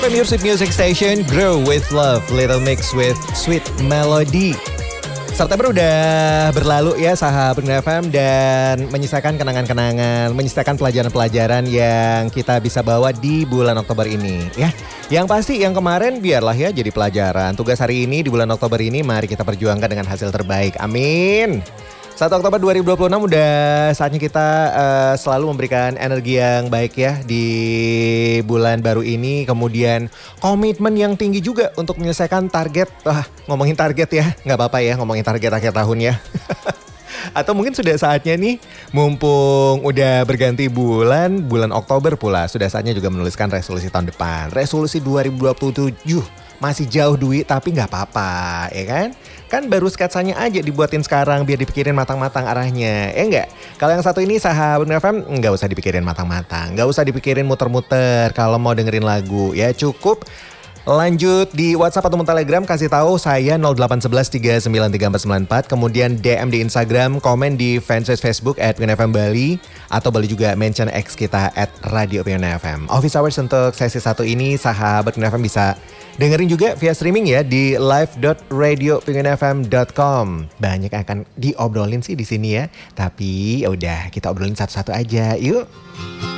FM, your sweet music station. Grow with love, little mix with sweet melody. September udah berlalu ya sahabat FM, dan menyisakan kenangan-kenangan, menyisakan pelajaran-pelajaran yang kita bisa bawa di bulan Oktober ini ya. Yang pasti yang kemarin biarlah ya jadi pelajaran. Tugas hari ini di bulan Oktober ini mari kita perjuangkan dengan hasil terbaik. Amin. 1 Oktober 2026 udah saatnya kita selalu memberikan energi yang baik ya di bulan baru ini. Kemudian komitmen yang tinggi juga untuk menyelesaikan target. Ngomongin target ya, nggak apa-apa ya ngomongin target akhir tahun ya. Atau mungkin sudah saatnya nih, mumpung udah berganti bulan Oktober pula, sudah saatnya juga menuliskan resolusi tahun depan. Resolusi 2027. Masih jauh duit tapi gak apa-apa ya kan? Kan baru sketsanya aja dibuatin sekarang biar dipikirin matang-matang arahnya. Ya enggak? Kalau yang satu ini sahabat FM gak usah dipikirin matang-matang. Gak usah dipikirin muter-muter kalau mau dengerin lagu ya. Cukup lanjut di WhatsApp atau Telegram, kasih tahu saya 0811 393494, kemudian DM di Instagram, komen di fanpage Facebook @PionFM Bali, atau boleh juga mention X kita @Radio_PionFM. Office Hours untuk sesi 1 ini sahabat PionFM bisa dengerin juga via streaming ya di live.radio.pionfm.com. Banyak akan diobrolin sih di sini ya, tapi ya udah kita obrolin satu-satu aja. Yuk.